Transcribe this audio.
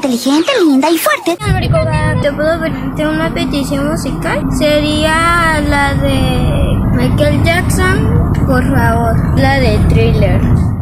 inteligente, linda y fuerte. Marico, ¿te puedo pedirte una petición musical? Sería la de Michael Jackson, por favor, la de Thriller.